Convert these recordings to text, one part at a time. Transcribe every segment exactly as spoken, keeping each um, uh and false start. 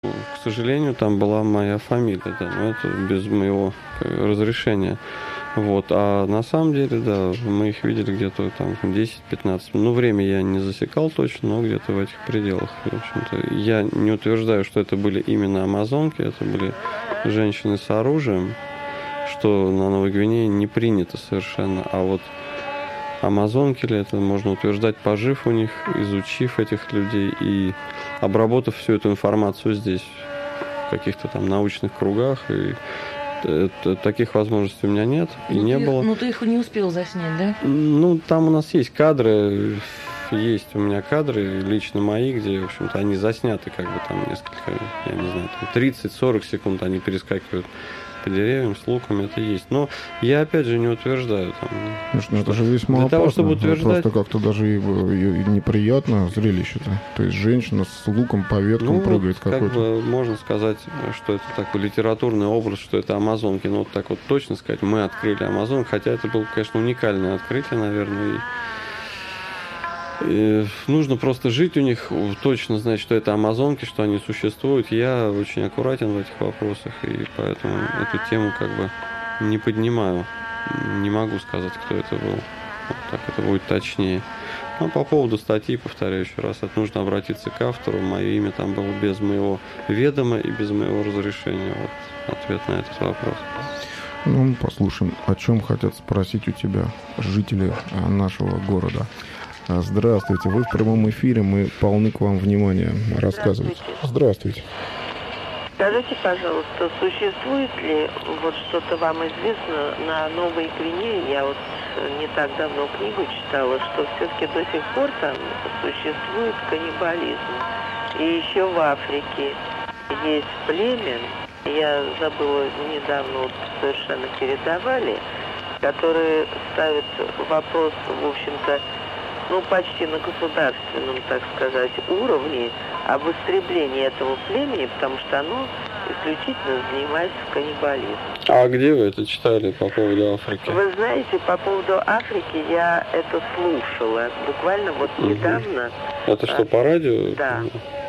К сожалению, там была моя фамилия, да, но это без моего разрешения. Вот. А на самом деле, да, мы их видели где-то там десять-пятнадцать. Ну, время я не засекал точно, но где-то в этих пределах. В общем-то, я не утверждаю, что это были именно амазонки, это были женщины с оружием, что на Новой Гвинее не принято совершенно. А вот амазонки ли это, можно утверждать, пожив у них, изучив этих людей и обработав всю эту информацию здесь, в каких-то там научных кругах. И это, таких возможностей у меня нет и ну, не ты, было. Ну, ты их не успел заснять, да? Ну, там у нас есть кадры, есть у меня кадры лично мои, где, в общем-то, они засняты как бы там несколько, я не знаю, там тридцать-сорок секунд они перескакивают по деревьям с луками, это есть. Но я, опять же, не утверждаю. Там, Конечно, это же весьма для опасно. того, чтобы утверждать... Просто как-то даже и, и неприятно зрелище-то. То есть женщина с луком по веткам ну, прыгает вот, какой-то. Как бы можно сказать, что это такой литературный образ, что это амазонки. Но вот так вот точно сказать, мы открыли Амазон, хотя это было, конечно, уникальное открытие, наверное, и И нужно просто жить у них, точно знать, что это амазонки, что они существуют. Я очень аккуратен в этих вопросах, и поэтому эту тему как бы не поднимаю. Не могу сказать, кто это был. Вот так это будет точнее. Но по поводу статьи, повторяю еще раз, это нужно обратиться к автору. Мое имя там было без моего ведома и без моего разрешения. Вот ответ на этот вопрос. Ну, послушаем, о чем хотят спросить у тебя жители нашего города. Здравствуйте, вы в прямом эфире, мы полны к вам внимания. Рассказывайте. Здравствуйте. Скажите, пожалуйста, существует ли, вот что-то вам известно, на Новой Гвинее, я вот не так давно книгу читала, что все-таки до сих пор там существует каннибализм. И еще в Африке есть племя, я забыла, недавно вот совершенно передавали, которые ставят вопрос, в общем-то, ну, почти на государственном, так сказать, уровне об истреблении этого племени, потому что оно исключительно занимается каннибализмом. А где вы это читали по поводу Африки? Вы знаете, по поводу Африки я это слушала буквально вот угу. недавно. Это что, по радио? Да.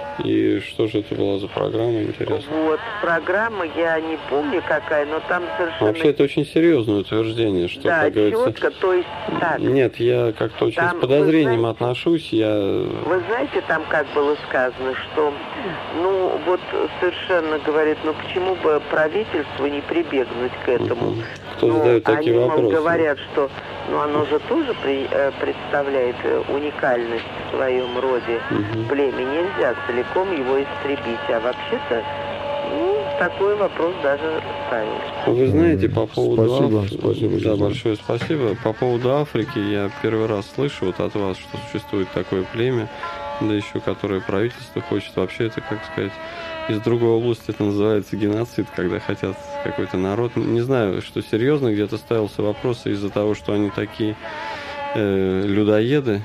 И что же это была за программа, интересно? Вот, программа, я не помню какая, но там совершенно... Вообще, это очень серьезное утверждение, что, да, как говорится... четко, то есть так. Нет, я как-то очень там, с подозрением знаете, отношусь, я... Вы знаете, там как было сказано, что, ну, вот совершенно, говорит, ну, почему бы правительству не прибегнуть к этому? Угу. Кто ну, задает такие они, вопросы? Мол, говорят, что, ну, оно же тоже при, э, представляет уникальность в своем роде угу. племя, нельзя целиком его истребить, а вообще-то, ну, такой вопрос даже ставится. Вы знаете, по поводу спасибо, Африки, спасибо, да, большое спасибо. По поводу Африки я первый раз слышу вот от вас, что существует такое племя, да еще которое правительство хочет. Вообще это, как сказать, из другой области это называется геноцид, когда хотят какой-то народ. Не знаю, что серьезно где-то ставился вопрос из-за того, что они такие э, людоеды.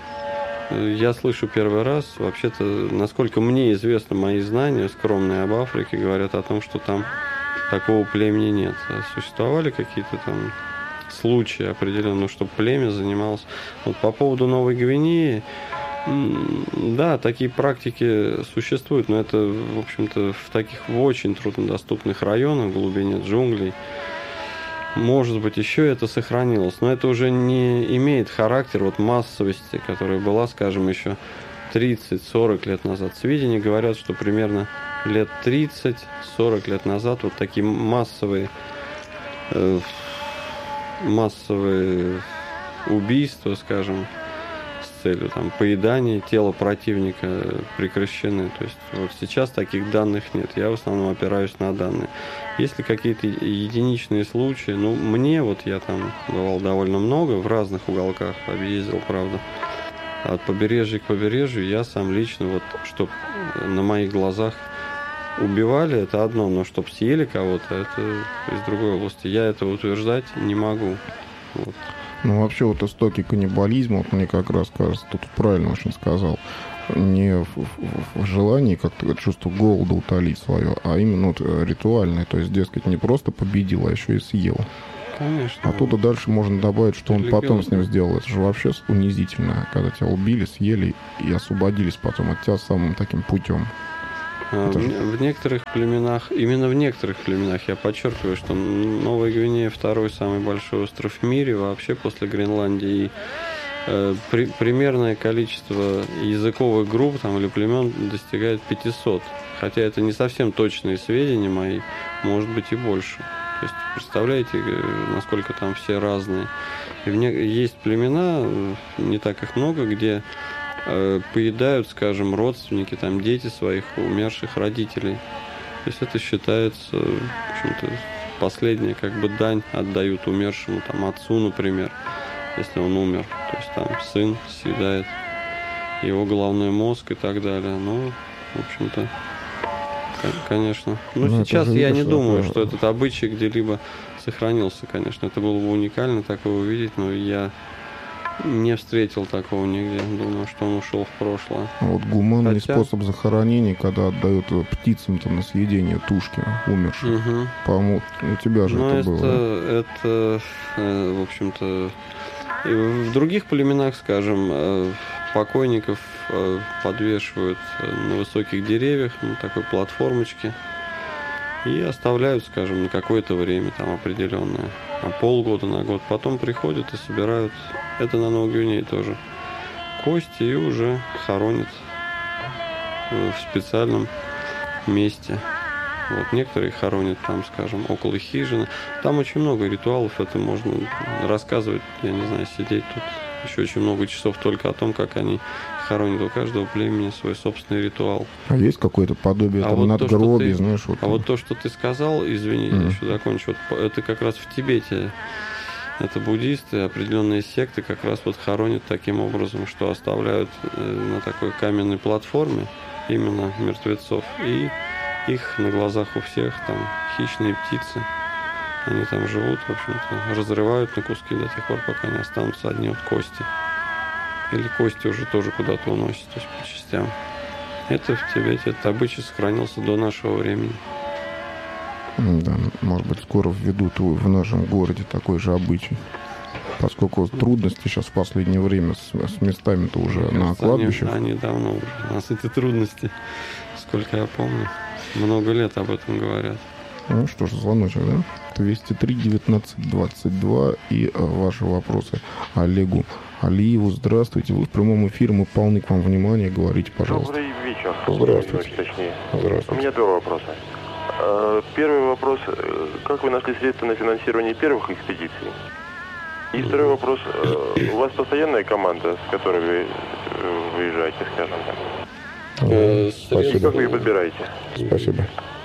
Я слышу первый раз. Вообще-то, насколько мне известно, мои знания скромные об Африке говорят о том, что там такого племени нет. Существовали какие-то там случаи определенно, чтобы племя занималось. Вот по поводу Новой Гвинеи, да, такие практики существуют, но это, в общем-то, в таких в очень труднодоступных районах, в глубине джунглей. Может быть, еще это сохранилось, но это уже не имеет характер вот массовости, которая была, скажем, еще тридцать-сорок лет назад. Сведения говорят, что примерно лет тридцать-сорок лет назад вот такие массовые, э, массовые убийства, скажем, с целью там, поедания тела противника прекращены. То есть вот сейчас таких данных нет. Я в основном опираюсь на данные. Если какие-то единичные случаи, ну, мне вот я там бывал довольно много, в разных уголках объездил, правда. От побережья к побережью я сам лично, вот, чтоб на моих глазах убивали, это одно, но чтоб съели кого-то, это из другой области. Я этого утверждать не могу. Вот. Ну, вообще, вот истоки каннибализма, вот мне как раз кажется, тут правильно очень сказал, не в, в, в желании как-то чувство голода утолить свое, а именно вот ритуальное, то есть, дескать, не просто победил, а еще и съел. Конечно. Оттуда дальше можно добавить, что он потом с ним сделал. Это же вообще унизительно, когда тебя убили, съели и освободились потом от тебя самым таким путем. В, в некоторых племенах, именно в некоторых племенах, я подчеркиваю, что Новая Гвинея второй самый большой остров в мире, вообще после Гренландии. И, э, при, примерное количество языковых групп там, или племен достигает пятисот. Хотя это не совсем точные сведения мои, может быть и больше. То есть, представляете, насколько там все разные. И в не... есть племена, не так их много, где э, поедают, скажем, родственники, там, дети своих умерших родителей. То есть это считается, в общем-то, последняя как бы дань отдают умершему, там, отцу, например, если он умер. То есть там сын съедает его головной мозг и так далее. Ну, в общем-то, конечно. Ну, ну сейчас я не думаю, что этот обычай где-либо сохранился, конечно. Это было бы уникально такое увидеть, но я не встретил такого нигде. Думаю, что он ушел в прошлое. А вот гуманный Хотя... способ захоронения, когда отдают птицам на съедение тушки умерших. Угу. По-моему, у тебя же но это, это было. Это, в общем-то, в других племенах, скажем, покойников подвешивают на высоких деревьях, на такой платформочке, и оставляют, скажем, на какое-то время там определенное, на полгода, на год. Потом приходят и собирают, это на Новой Гвинее тоже, кости и уже хоронят в специальном месте. Вот, некоторые хоронят там, скажем, около хижины. Там очень много ритуалов, это можно рассказывать, я не знаю, сидеть тут еще очень много часов только о том, как они хоронят. У каждого племени свой собственный ритуал. А есть какое-то подобие а там вот надгробий, ты, знаешь? Вот... А вот то, что ты сказал, извини, mm. я еще закончу, вот, это как раз в Тибете. Это буддисты, определенные секты как раз вот хоронят таким образом, что оставляют на такой каменной платформе именно мертвецов. И их на глазах у всех, там, хищные птицы, они там живут, в общем-то, разрывают на куски до тех пор, пока не останутся одни вот кости. Или кости уже тоже куда-то уносят, то есть по частям. Это в Тибете, этот обычай сохранился до нашего времени. Да, может быть, скоро введут в нашем городе такой же обычай. Поскольку трудности сейчас в последнее время с, с местами-то уже кажется, на кладбищах. Они, они давно уже. У нас эти трудности, сколько я помню, много лет об этом говорят. Ну что ж, звоночек, да? двести три девятнадцать двадцать два и а, ваши вопросы Олегу Алиеву. Здравствуйте, вы в прямом эфире, мы полны к вам внимания, говорите, пожалуйста. Добрый вечер. Здравствуйте. Точнее. Здравствуйте. У меня два вопроса. Первый вопрос. Как вы нашли средства на финансирование первых экспедиций? И второй вопрос. У вас постоянная команда, с которой вы выезжаете, скажем так? Э, Спасибо. И как вы ее подбираете? Спасибо.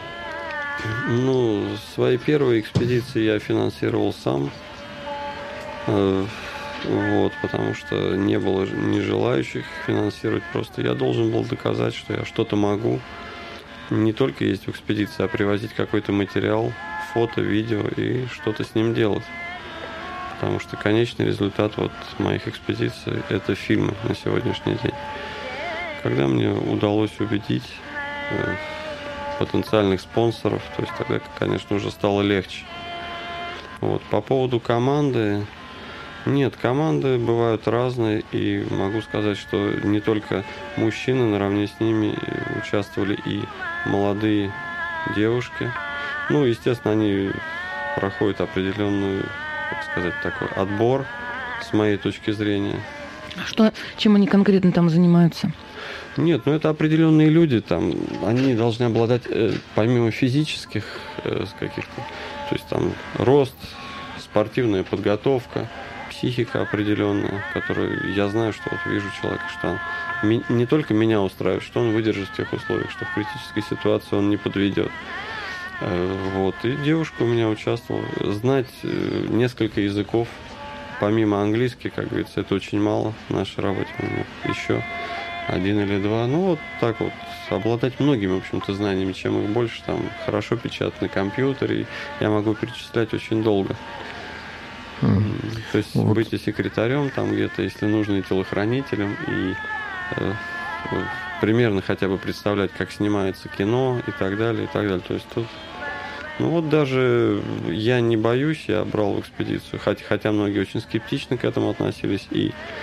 Ну, свои первые экспедиции я финансировал сам. Э, вот, потому что не было ни желающих финансировать. Просто я должен был доказать, что я что-то могу. Не только ездить в экспедиции, а привозить какой-то материал, фото, видео и что-то с ним делать. Потому что конечный результат вот моих экспедиций – это фильмы на сегодняшний день. Когда мне удалось убедить э, потенциальных спонсоров, то есть тогда, конечно, уже стало легче. Вот. По поводу команды, нет, команды бывают разные, и могу сказать, что не только мужчины, наравне с ними участвовали и молодые девушки. Ну, естественно, они проходят определенную, как сказать, такой отбор, с моей точки зрения. Что, чем они конкретно там занимаются? Нет, ну это определенные люди, там, они должны обладать, э, помимо физических э, каких-то, то есть там рост, спортивная подготовка, психика определенная, которую я знаю, что вот вижу человека, что он ми- не только меня устраивает, что он выдержит в тех условиях, что в критической ситуации он не подведет. Э, вот, и девушка у меня участвовала. Знать э, несколько языков, помимо английского, как говорится, это очень мало в нашей работе, еще один или два. Ну, вот так вот, обладать многими, в общем-то, знаниями, чем их больше, там, хорошо печатать на компьютере, я могу перечислять очень долго. Mm. То есть вот. Быть и секретарем, там где-то, если нужно, и телохранителем, и э, примерно хотя бы представлять, как снимается кино, и так далее, и так далее. То есть тут, ну вот даже я не боюсь, я брал в экспедицию, хотя, хотя многие очень скептично к этому относились, и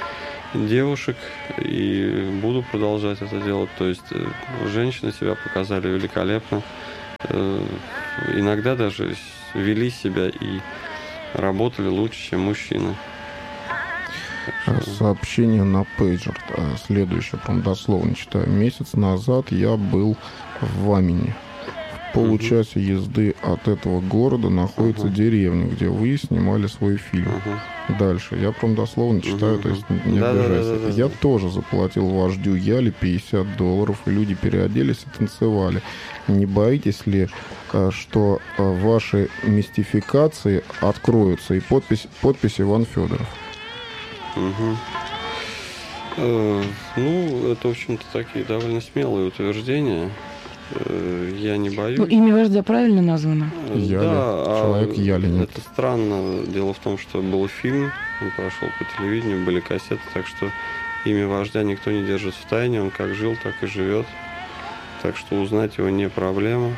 девушек и буду продолжать это делать. То есть женщины себя показали великолепно. Иногда даже вели себя и работали лучше, чем мужчины. Сообщение на пейджер. Следующее, прям дословно читаю. Месяц назад я был в Вамине. В получасе езды от этого города находится uh-huh. деревня, где вы снимали свой фильм. Uh-huh. Дальше. Я прям дословно читаю, uh-huh. то есть не да, обижайся. Да, да, да, я да. тоже заплатил вождю Яли пятьдесят долларов, и люди переоделись и танцевали. Не боитесь ли, что ваши мистификации откроются? И подпись, подпись Иван Федоров. Угу. Э, ну, это, в общем-то, такие довольно смелые утверждения. Э, я не боюсь. Ну, имя вождя правильно названо? Яли. Да, Человек а Яли нет. Это странно. Дело в том, что был фильм, он прошел по телевидению, были кассеты, так что имя вождя никто не держит в тайне. Он как жил, так и живет. Так что узнать его не проблема.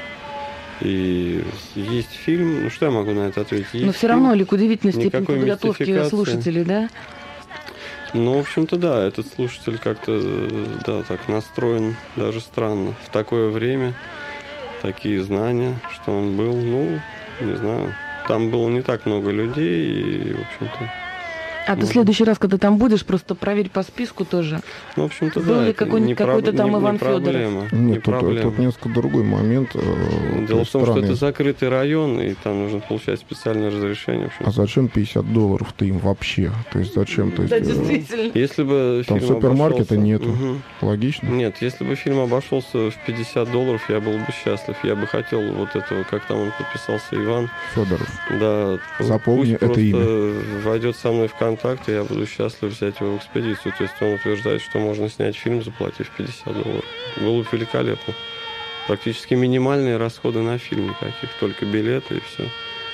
И есть фильм, ну что я могу на это ответить? Есть Но все фильм, равно ли к удивительной степени никакой подготовки мистификации. слушателей, да? Ну, в общем-то, да, этот слушатель как-то, да, так настроен даже странно. В такое время такие знания, что он был, ну, не знаю, там было не так много людей, и, в общем-то... А ты в следующий раз, когда там будешь, просто проверь по списку тоже. Ну, в общем-то, Был да, ли это какой-нибудь не какой-то проб- там не, Иван не Федоров? проблема. Нет, не тут, проблема. тут несколько другой момент. Дело в том, что это закрытый район, и там нужно получать специальное разрешение. А зачем пятьдесят долларов ты им вообще? То есть зачем? То есть, Да, действительно. Если бы там фильм супермаркета обошелся... нету. Угу. Логично? Нет, если бы фильм обошелся в пятьдесят долларов, я был бы счастлив. Я бы хотел вот этого, как там он подписался, Иван. Федоров. Да, Запомни пусть это просто имя. Войдет со мной в контакт, и я буду счастлив взять его в экспедицию. То есть он утверждает, что можно снять фильм, заплатив пятьдесят долларов. Было бы великолепно. Практически минимальные расходы на фильм никаких, только билеты и все.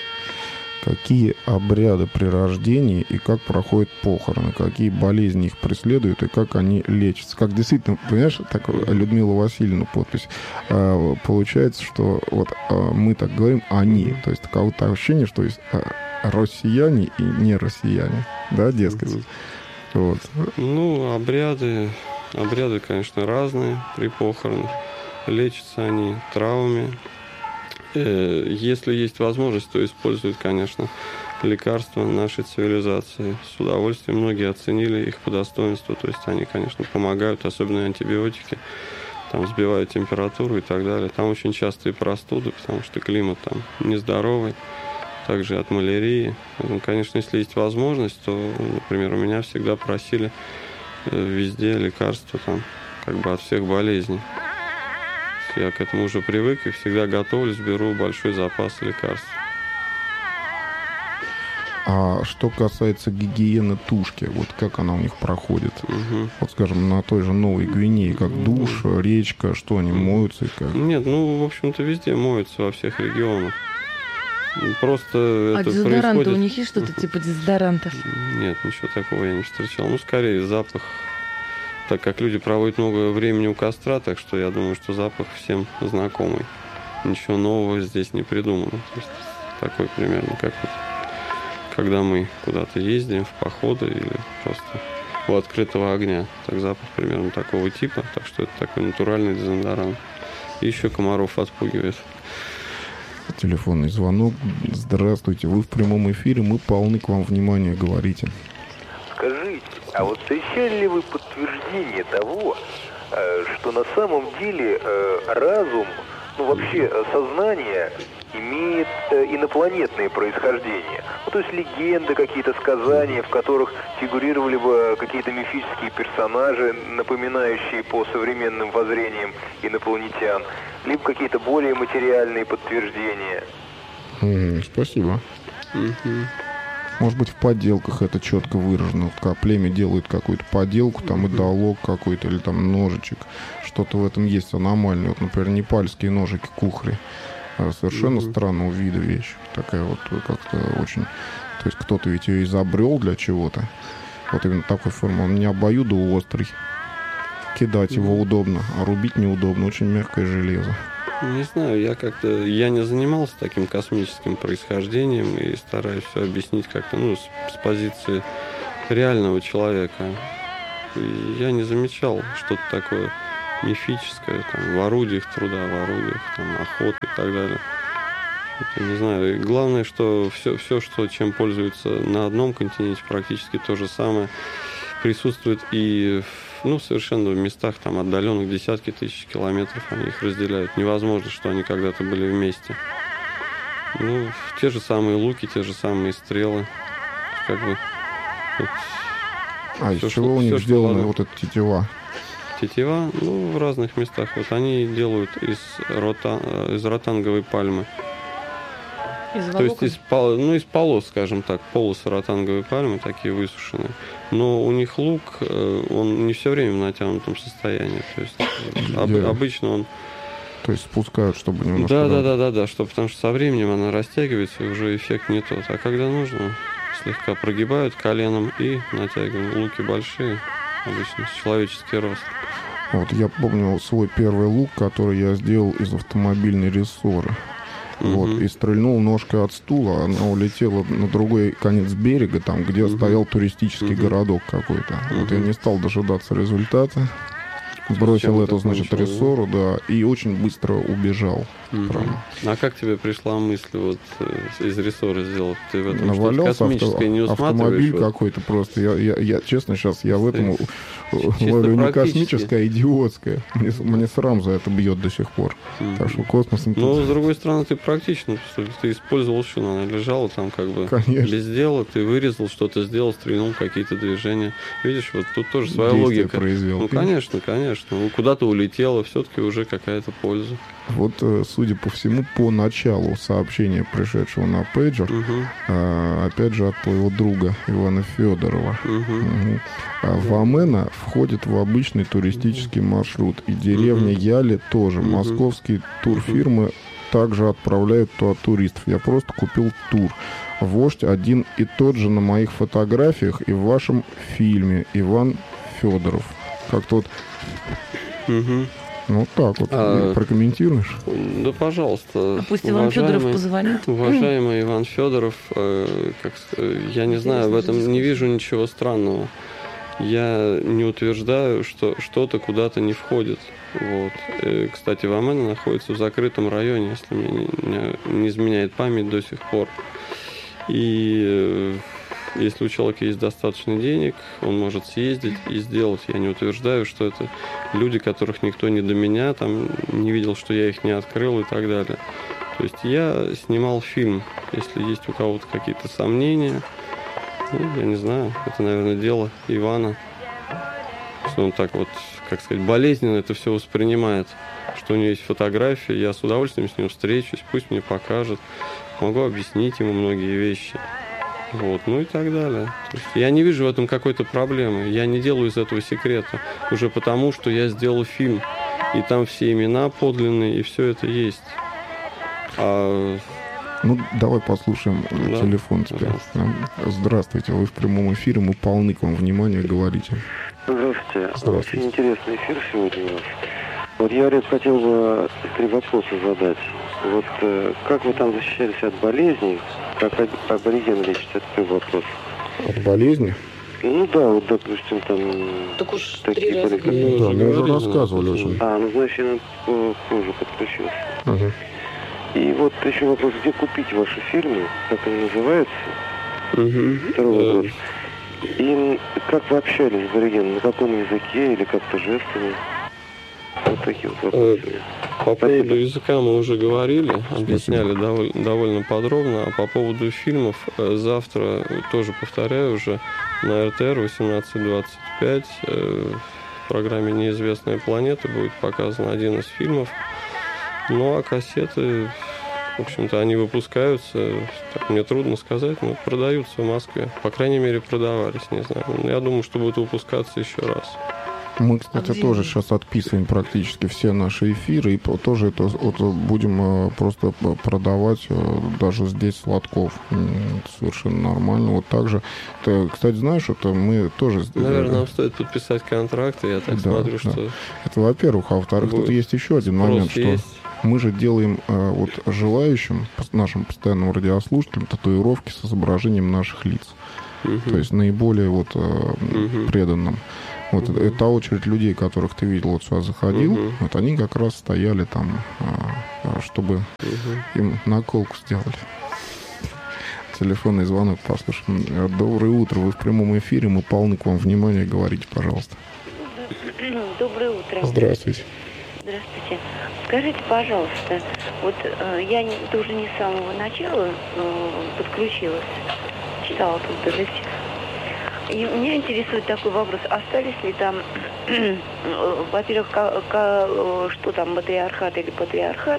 Какие обряды при рождении и как проходят похороны? Какие болезни их преследуют и как они лечатся? Как действительно, понимаешь, так Людмила Васильевна подпись. А, получается, что вот а, мы так говорим «они». То есть какое-то ощущение, что есть а, россияне и не россияне. Да, дескать? Mm-hmm. Вот. Ну, обряды, обряды, конечно, разные при похоронах. Лечатся они травами. Если есть возможность, то используют, конечно, лекарства нашей цивилизации. С удовольствием многие оценили их по достоинству. То есть они, конечно, помогают, особенно антибиотики. Там сбивают температуру и так далее. Там очень частые простуды, потому что климат там нездоровый. Также от малярии. Поэтому, конечно, если есть возможность, то, например, у меня всегда просили везде лекарства там, как бы от всех болезней. Я к этому уже привык и всегда готовлюсь, беру большой запас лекарств. А что касается гигиены тушки, вот как она у них проходит? Угу. Вот, скажем, на той же Новой Гвинее, как душ, речка, что они моются и как? Нет, ну, в общем-то, везде моются, во всех регионах. Просто а это дезодоранты происходит... у них есть что-то типа дезодорантов? Нет, ничего такого я не встречал. Ну, скорее, запах. Так как люди проводят много времени у костра, так что я думаю, что запах всем знакомый. Ничего нового здесь не придумано. То есть такой примерно, как вот, когда мы куда-то ездим в походы или просто у открытого огня. Так запах примерно такого типа. Так что это такой натуральный дезодорант. И еще комаров отпугивает. Телефонный звонок. Здравствуйте, вы в прямом эфире, мы полны к вам внимания, говорите. Скажите, а вот встречали ли вы подтверждение того, что на самом деле разум, ну вообще сознание имеет инопланетное происхождение? Ну, то есть легенды, какие-то сказания, в которых фигурировали бы какие-то мифические персонажи, напоминающие по современным воззрениям инопланетян, либо какие-то более материальные подтверждения. Mm, спасибо. Mm-hmm. Может быть, в поделках это четко выражено. Как племя делает какую-то поделку, там mm-hmm. идолог какой-то, или там ножичек. Что-то в этом есть аномальное. Вот, например, непальские ножики кухри. Совершенно mm-hmm. странного вида вещь. Такая вот как-то очень... То есть кто-то ведь ее изобрел для чего-то. Вот именно такой формы. Он не обоюдоострый. Кидать mm-hmm. его удобно, а рубить неудобно. Очень мягкое железо. Не знаю, я как-то... Я не занимался таким космическим происхождением и стараюсь все объяснить как-то, ну, с, с позиции реального человека. И я не замечал что-то такое мифическое там, в орудиях труда, в орудиях там, охоты и так далее. Это, не знаю. И главное, что все, все, что, чем пользуются на одном континенте, практически то же самое присутствует и в, ну, совершенно в местах там, отдаленных десятки тысяч километров, они их разделяют. Невозможно, что они когда-то были вместе. Ну, те же самые луки, те же самые стрелы. Как бы, вот, а все, из чего что, у них все, сделаны что вот эта тетива? Тетива, ну, в разных местах. Вот они делают из, рота, из ротанговой пальмы. Из То есть волокон? из, пол- ну, из полос, скажем так, полосы ротанговой пальмы, такие высушенные. Но у них лук, э, он не все время в натянутом состоянии. То есть об- Я- обычно он... То есть спускают, чтобы немножко... Да, да, да, да, да, что, потому что со временем она растягивается, и уже эффект не тот. А когда нужно, слегка прогибают коленом и натягивают. Луки большие, обычно человеческий рост. Вот я помню свой первый лук, который я сделал из автомобильной рессоры. Вот, Мгм. и стрельнул ножкой от стула, она улетела на другой конец берега, там, где Мгм. стоял туристический Мгм. городок какой-то. Вот я Мгм. не стал дожидаться результата, бросил Чем эту, это значит, кончилось, да? рессору, да, и очень быстро убежал. Мгм. Прям. А как тебе пришла мысль вот э, из рессора сделать? Ты в этом что-то Навалялся авто- космическое не усматриваешь? автомобиль Вот? какой-то просто. Я, я, я, честно, сейчас я в этом Чисто ловлю не практически. космическое, а идиотское. Мне, мне срам за это бьет до сих пор. Мгм. Так что космосом Ну, тут, с другой стороны, ты практично, что ли, ты использовал, что она лежала там как бы конечно, без дела, ты вырезал, что-то сделал, стрельнул, какие-то движения. Видишь, вот тут тоже своя действие логика. произвел. Ну, конечно, конечно. Ну, куда-то улетело, все-таки уже какая-то польза. Вот, э, судя по всему, по началу сообщения, пришедшего на пейджер, Угу, а, опять же от твоего друга Ивана Федорова. угу, Мгм. А Вамена входит в обычный туристический маршрут. И деревня Мгм. Яли тоже. Мгм. Московские турфирмы также отправляют туда туристов. Я просто купил тур. Вождь один и тот же на моих фотографиях и в вашем фильме. Иван Федоров. Как-то вот, угу. ну, вот так вот. А- Прокомментируешь? Да, пожалуйста. А пусть Иван Федоров уважаемый- позвонит. Уважаемый Иван Федоров, э, как, с- э, я не знаю, в этом не вижу ничего странного. Я не утверждаю, что что-то куда-то не входит. Вот. Э, Кстати, Вамена находится в закрытом районе, если мне не, не- не изменяет память до сих пор. И э, если у человека есть достаточно денег, он может съездить и сделать. Я не утверждаю, что это люди, которых никто не до меня, там не видел, что я их не открыл и так далее. То есть я снимал фильм. Если есть у кого-то какие-то сомнения, ну, я не знаю, это, наверное, дело Ивана. Что он так вот, как сказать, болезненно это все воспринимает. Что у него есть фотография, я с удовольствием с ним встречусь, пусть мне покажет. Могу объяснить ему многие вещи. Вот, ну и так далее. То есть я не вижу в этом какой-то проблемы. Я не делаю из этого секрета. Уже потому, что я сделал фильм. И там все имена подлинные, и все это есть. А, Ну, давай послушаем э, Да, телефон теперь. пожалуйста. Здравствуйте, вы в прямом эфире, мы полны к вам внимания, говорите. Здравствуйте. Здравствуйте. Очень интересный эфир сегодня у вас. Вот я, Олег, хотел бы три вопроса задать. Вот э, как вы там защищались от болезней? Как об- абориген лечится? Это первый вопрос. От болезни? Ну да, вот, допустим, там... Так уж такие три раза. болезни. Ну, Да, уже мы уже говорили, рассказывали да, очень. А, ну, значит, я э, позже подключился. Ага. И вот еще вопрос, где купить ваши фильмы? Как они называются? Мгм. Второй Э, вопрос. И как вы общались с аборигеном? На каком языке или как-то жестами? Вот такие вот вопросы. По поводу языка мы уже говорили, объясняли довольно, довольно подробно. А по поводу фильмов, э, завтра, тоже повторяю, уже на эр тэ эр восемнадцать двадцать пять э, в программе «Неизвестная планета» будет показан один из фильмов. Ну, а кассеты, в общем-то, они выпускаются, так мне трудно сказать, но продаются в Москве. По крайней мере, продавались, не знаю. Но я думаю, что будут выпускаться еще раз. Мы, кстати, А где тоже вы? сейчас отписываем практически все наши эфиры и по- тоже это, вот, будем э, просто п- продавать э, даже здесь сладков. М, это совершенно нормально. Вот так же. Ты, кстати, знаешь, это мы тоже... э, Наверное, нам стоит подписать контракт, и я так Да, смотрю, да. что Это, во-первых. А во-вторых, Будет. тут есть еще один спрос момент, что есть. мы же делаем э, вот желающим, пос- нашим постоянным радиослушателям, татуировки с изображением наших лиц. Угу. То есть наиболее вот э, Угу. преданным. Вот Угу. эта очередь людей, которых ты видел, вот сюда заходил, Угу. вот они как раз стояли там, э, чтобы Угу. им наколку сделали. Телефонный звонок послушаем. Доброе утро, вы в прямом эфире, мы полны к вам внимания, говорите, пожалуйста. Доброе утро. Здравствуйте. Здравствуйте. Скажите, пожалуйста, вот э, я не, тоже не с самого начала э, подключилась, читала тут даже сейчас. И меня интересует такой вопрос, остались ли там, э, во-первых, ка- ка- э, что там, матриархат или патриархат,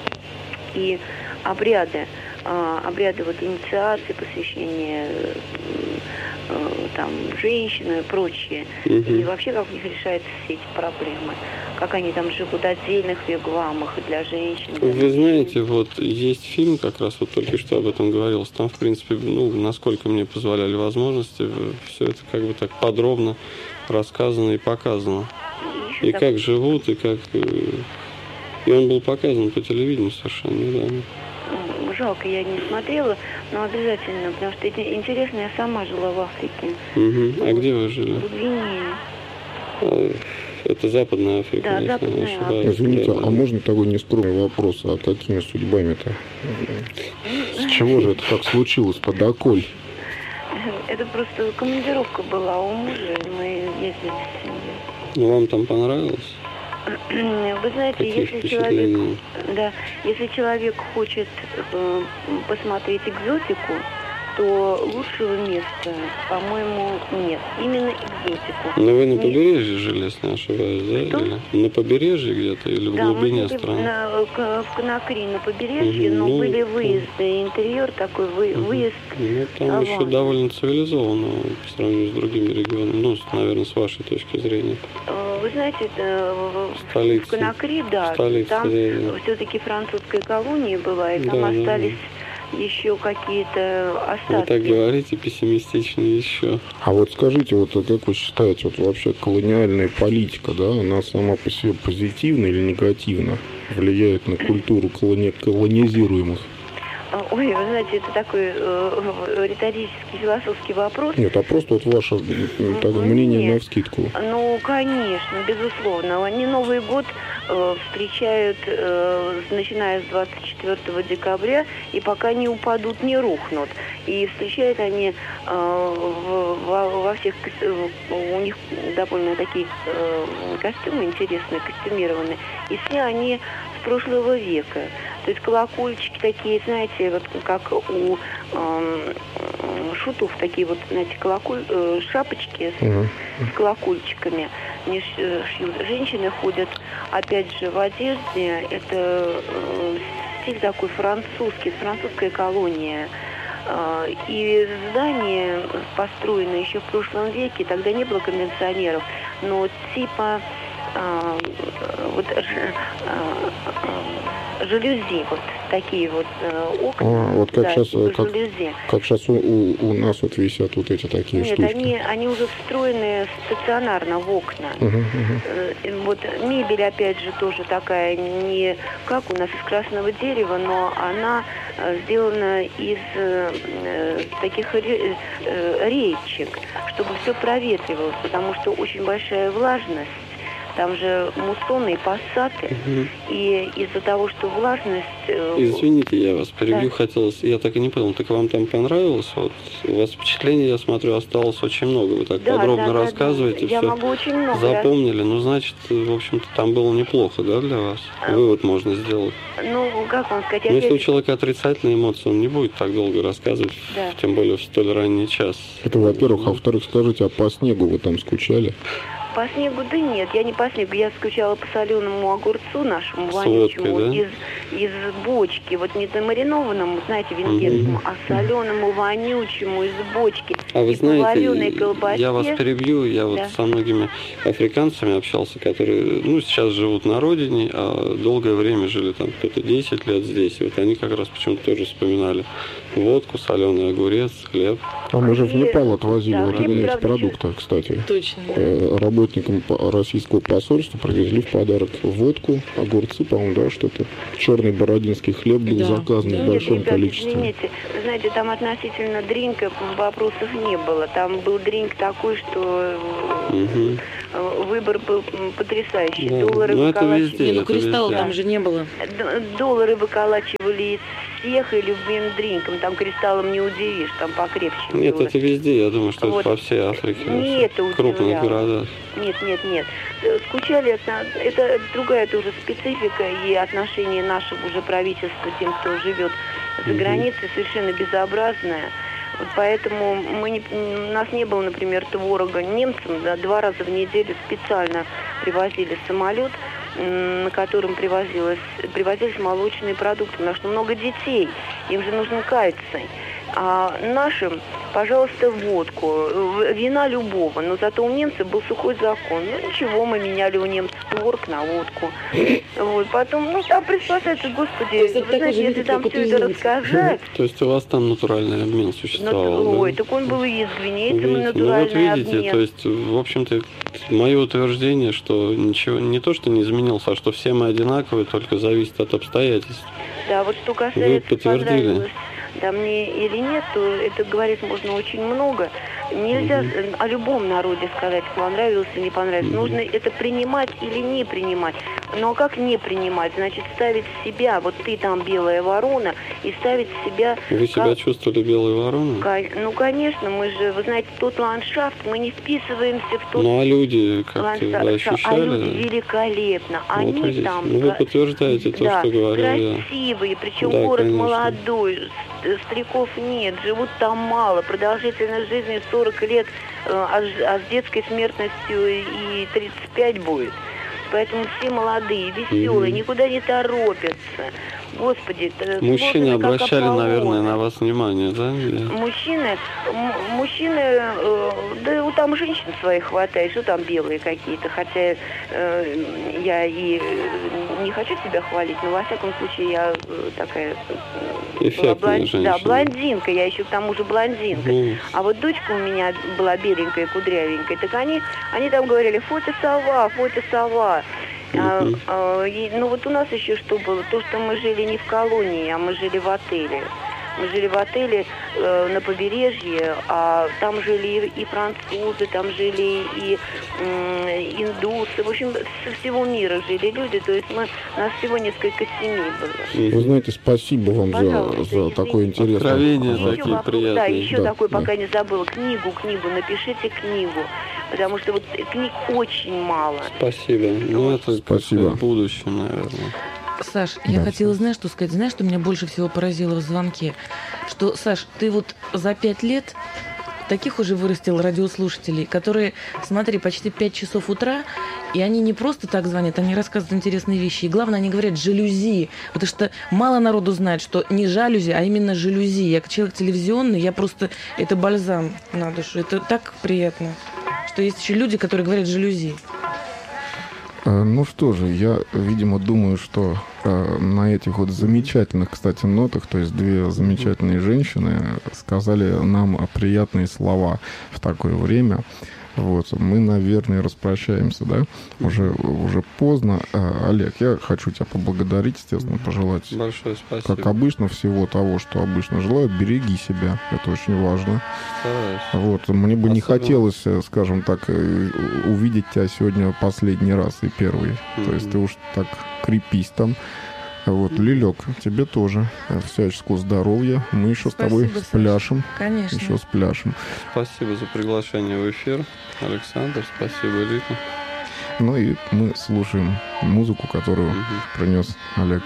и обряды, э, обряды вот инициации, посвящения э, э, там женщины и прочее. Угу. И вообще, как у них решаются все эти проблемы. Как они там живут в отдельных вигвамах для женщин. для Вы мужчин. знаете, вот есть фильм, как раз вот только что об этом говорилось. Там, в принципе, ну, насколько мне позволяли возможности, все это как бы так подробно рассказано и показано. И, И так- как живут, и как... э, И он был показан по телевидению совершенно недавно. М, Жалко, я не смотрела, но обязательно, потому что это интересно, я сама жила в Африке. Угу. А где вы жили? В Гвинее. А, Это Западная Африка, Да, если Западная не ошибаюсь. Извините, Да, а да. можно такой нескромный вопрос, а какими судьбами-то? С чего же это так случилось, под околь? Это просто командировка была у мужа, и мы ездили с семьей. Ну, вам там понравилось? Вы знаете, Какие если человек, впечатления? да, если человек хочет э, посмотреть экзотику, то лучшего места, по-моему, нет. Именно экзотику. Но вы на Не- побережье жили, если не ошибаюсь, да? Что? Или на побережье где-то или в Да, мы глубине жили страны? на, к- в Конакри на побережье, Мгм, но ну, были да. выезды, интерьер такой, вы, Мгм. выезд. Ну, там Аван. еще довольно цивилизованно по сравнению с другими регионами. Ну, с- наверное, с вашей точки зрения. Э, Вы знаете, э, в- Столица. в Конакри, да, Столица, там да, да. все-таки французская колония была, и там Да, да, остались еще какие-то Вы остатки. так говорите пессимистично еще. А вот скажите, вот как вы считаете, вот вообще колониальная политика, да, она сама по себе позитивно или негативно влияет на культуру колони... колонизируемых? Ой, вы знаете, это такой э, риторический, философский вопрос. Нет, а просто вот ваше м, так, мнение Нет. навскидку. Ну, конечно, безусловно. Они Новый год э, встречают, э, начиная с двадцать четвёртого декабря, и пока не упадут, не рухнут. И встречают они э, в- во, во всех... кос- У них довольно такие э, костюмы интересные, костюмированные. И все они с прошлого века. То есть колокольчики такие, знаете, вот как у эм, шутов, такие вот, знаете, колоколь, э, шапочки с, Мгм. с колокольчиками. Они ш- э, шьют. Женщины ходят, опять же, в одежде. Это э, стиль такой французский, французская колония. Э, И здание построено еще в прошлом веке, тогда не было кондиционеров, но типа э, вот ж- э, э, жалюзи, вот такие вот э, окна. А, вот как да, сейчас, типа как, жалюзи. как сейчас у, у- у нас вот висят вот эти такие Нет, штучки. они, они уже встроены стационарно в окна. Мгм, мгм. Э, Вот мебель, опять же, тоже такая, не как у нас из красного дерева, но она э, сделана из э, э, таких ре- э, реечек, чтобы все проветривалось, потому что очень большая влажность. Там же муссоны и пассаты, Мгм. и из-за того, что влажность... э, Извините, я вас перебью, Да. хотелось, я так и не понял, так вам там понравилось? Вот у вас впечатлений, я смотрю, осталось очень много. Вы так да, подробно да, да, да. рассказываете, Я все могу очень много запомнили. Ну, значит, в общем-то, там было неплохо, да, для вас? Вывод можно сделать. рас- Ну, как вам сказать, Но если у опять- человека отрицательные эмоции, он не будет так долго рассказывать, Да. тем более в столь ранний час. Это, во-первых. А во-вторых, скажите, а по снегу вы там скучали? По снегу, да нет, я не по снегу, я скучала по соленому огурцу нашему С вонючему водкой, да? из, из бочки, вот не замаринованному, знаете, венгерскому, Мгм. а соленому вонючему из бочки. А вы и по вареной знаете, колбасе. я вас перебью, я вот Да. со многими африканцами общался, которые, ну, сейчас живут на родине, а долгое время жили там кто-то десять лет здесь. И вот они как раз почему-то тоже вспоминали водку, соленый огурец, хлеб. А мы же в И- Непал отвозили да, вот хлеб, эти правда, продукты, кстати. Точно. Э, Работали работникам российского посольства привезли в подарок водку, огурцы, по-моему, да, что-то. Черный бородинский хлеб был Да. заказан в Нет, большом ребят, количестве. извините, вы знаете, там относительно дринка вопросов не было. Там был дринк такой, что Мгм. э, выбор был м, потрясающий. Да, Доллары ну это выколачивали. везде. Не, ну это кристалла везде. там же не было. Д- Доллары выколачивали из всех и любым дринком. Там кристаллом не удивишь, там покрепче Нет, было. это везде, я думаю, что Вот. это по всей Африке. во Не всех это крупных удивляло. городах. Нет, нет, нет. Э, Скучали, это, это другая тоже специфика и отношение нашего уже правительства к тем, кто живет за Мгм. границей, совершенно безобразное. Вот поэтому мы не, м, у нас не было, например, творога. Немцам да, два раза в неделю специально привозили самолет, м, на котором привозилось, привозились молочные продукты, потому что много детей, им же нужен кальций. А нашим, пожалуйста, водку, э, вина любого, но зато у немцев был сухой закон. Ну ничего, мы меняли у немцев творог на водку. Вот, потом, ну там приспособиться, господи, есть это вы такой знаете, же если вид, там как все вот это извините. рассказать, То есть у вас там натуральный обмен ну, существовал, ой, да? так он был и с гвинейцем, и Видите? Ну вот натуральный видите, обмен. то есть, в общем-то, мое утверждение, что ничего, не то, что не изменилось, а что все мы одинаковые, только зависит от обстоятельств. Да, вот что касается, подтвердили. понравилось да мне или нет, то это говорить можно очень много. Нельзя Мгм. э, о любом народе сказать, понравилось или не понравилось. Мгм. Нужно это принимать или не принимать. Но как не принимать? Значит, ставить себя, вот ты там белая ворона, и ставить себя... Вы себя как- чувствовали белой вороной? Кон- Ну, конечно, мы же, вы знаете, тот ландшафт, мы не вписываемся в тот Ну а люди как-то ландшафт. вы А ощущали? люди великолепно. Вот Они видите, там... ну, вы ка- подтверждаете то, да, что говорил я. красивые, причем Да, город конечно. молодой, с- стариков нет, живут там мало, продолжительность жизни сорок лет, э, а, с- а с детской смертностью и тридцать пять будет. Поэтому все молодые, веселые, Мгм. никуда не торопятся. Господи, это Мужчины сложно, как обращали, Аполлон. наверное, на вас внимание, да? Или- Мужчины, м- мужчины, э, да вот там женщин своих хватает, что там белые какие-то, хотя э, я и э, не хочу себя хвалить, но во всяком случае я э, такая э, Эффектная была блон- женщина. да, блондинка, я еще к тому же блондинка. Мгм. А вот дочка у меня была беленькая, кудрявенькая, так они, они там говорили, фото сова, фото сова. А, Мгм. а, и, ну вот у нас еще что было, то, что мы жили не в колонии, а мы жили в отеле. Мы жили в отеле э, на побережье, а там жили и, и французы, там жили и м, индусы, в общем, со всего мира жили люди, то есть мы, у нас всего несколько семей было. Вы знаете, спасибо вам за, Пожалуйста, за такой извините. интерес. Откровения Еще такие вопрос, да, приятные. еще Да, такой, да. пока не забыла, книгу, книгу, напишите книгу, потому что вот книг очень мало. Спасибо. Ну, это как Спасибо. сказать, будущее, наверное. Саш, я Да. хотела, знаешь, что сказать? Знаешь, что меня больше всего поразило в звонке? Что, Саш, ты вот за пять лет таких уже вырастил радиослушателей, которые, смотри, почти пять часов утра, и они не просто так звонят, они рассказывают интересные вещи. И главное, они говорят жалюзи, потому что мало народу знает, что не жалюзи, а именно жалюзи. Я как человек телевизионный, я просто... Это бальзам на душу. Это так приятно, что есть еще люди, которые говорят жалюзи. Э, Ну что же, я, видимо, думаю, что э, на этих вот замечательных, кстати, нотах, то есть две замечательные женщины сказали нам приятные слова в такое время. Вот, мы, наверное, распрощаемся, да? Уже, уже поздно. Э, Олег, я хочу тебя поблагодарить, естественно, пожелать, Большое спасибо. как обычно, всего того, что обычно желаю. Береги себя, это очень важно. Стараюсь. Вот, мне бы не Особенно- хотелось, э, скажем так, э, увидеть тебя сегодня последний раз и первый. То есть Мгм. ты уж так крепись там. Вот, Лилек, тебе тоже э, всяческого здоровья. Мы еще с тобой Спасибо, Саша. спляшем. Конечно. Еще спляшем. Спасибо за приглашение в эфир, Александр. Спасибо, Лика. Ну и мы слушаем музыку, которую Мгм. принес Олег.